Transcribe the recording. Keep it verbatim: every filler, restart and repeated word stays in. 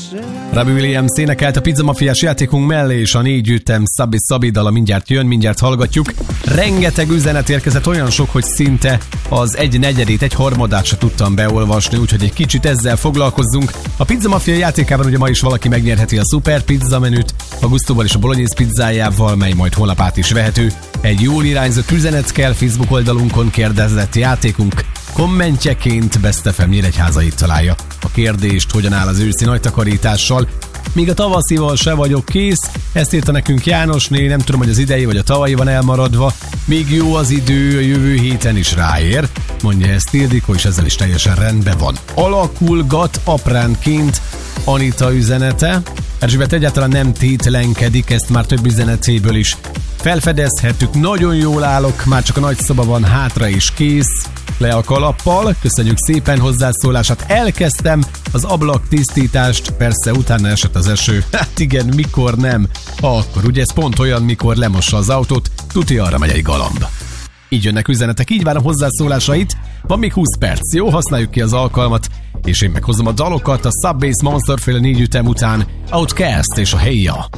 Robbie Williams énekelt a Pizza Mafiás játékunk mellé, és a négy ütem Szabi Szabi dala mindjárt jön, mindjárt hallgatjuk. Rengeteg üzenet érkezett, olyan sok, hogy szinte az egy negyedét, egy harmadát se tudtam beolvasni, úgyhogy egy kicsit ezzel foglalkozzunk. A Pizza Mafia játékában ugye ma is valaki megnyerheti a szuper pizza menüt, a Gusztóval és a Bolognese pizzájával, mely majd holnap át is vehető. Egy jól irányzott üzenet kell, Facebook oldalunkon kérdezett játékunk kommentjeként Best ef em Nyíregyházait találja a kérdést, hogyan áll az őszi nagy takarítással. Míg a tavaszival se vagyok kész, ezt írta nekünk Jánosné, nem tudom, hogy az idei vagy a tavalyi van elmaradva, még jó az idő, a jövő héten is ráér, mondja ezt Ildikó, és ezzel is teljesen rendben van. Alakulgat apránként Anita üzenete. Erzsébet egyáltalán nem tétlenkedik, ezt már több üzenetéből is felfedezhetük. Nagyon jól állok, már csak a nagy szoba van hátra és kész. Le a kalappal, köszönjük szépen hozzászólását. Elkezdtem az ablak tisztítást, persze utána esett az eső. Hát igen, mikor nem? Akkor ugye ez pont olyan, mikor lemossa az autót, tuti arra megy egy galamb. Így jönnek üzenetek, így várom hozzászólásait. Van még húsz perc, jó? Használjuk ki az alkalmat, és én meghozom a dalokat a Subbase Monster féle négy ütem után. Outcast és a Hey Ya.